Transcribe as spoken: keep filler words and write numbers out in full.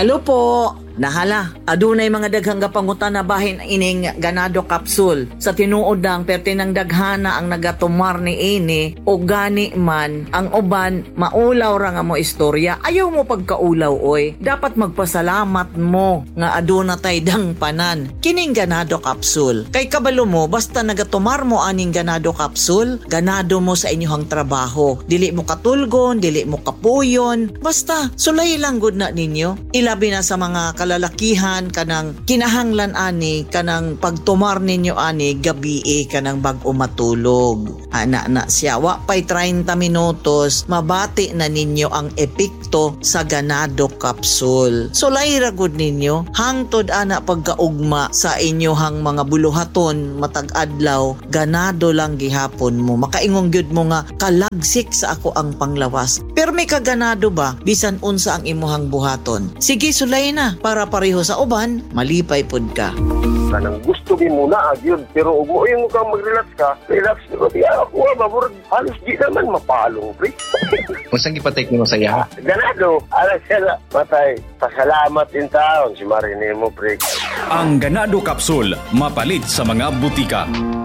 Hello po. Nahala, adunay mga daghang gapangutan na bahin ining ganado capsule. Sa tinuod lang perti ng daghana ang nagatumar ni ini o gani man ang uban maulaw ra nga mo istorya. Ayaw mo pagkaulaw oy. Dapat magpasalamat mo nga aduna tay dang panan. Kining ganado capsule. Kay kabalo mo basta nagatumar mo aning ganado capsule, ganado mo sa inyong trabaho. Dili mo katulgon, dili mo kapuyon. Basta sulay lang gud na ninyo. Ilabi na sa mga kalalakihan kanang kinahanglan ani kanang pagtumar ninyo ani gabi e kanang bag-o matulog. Ana na siya wa pay thirty minutos mabati na ninyo ang epekto sa ganado capsule. So layra gud ninyo hangtod ana pagkaugma sa inyohang mga buluhaton matag adlaw ganado lang gihapon mo. Makaingong gyud mo nga kalagsik sa ako ang panglawas. Pero may kaganado ba bisan unsa ang imuhang buhaton? Sige sulay na para pareho sa uban, malipay pod ka. Kanang gusto din muna agyod pero ug mo yung kang mag-relax ka, relax ko di ako mabur halos di naman mapalong pre. Unsang gipatek nimo sa iya? Ganado, ala sila patay. Pasalamat din taon si Marinemo pre. Ang ganado capsule mapalit sa mga butika.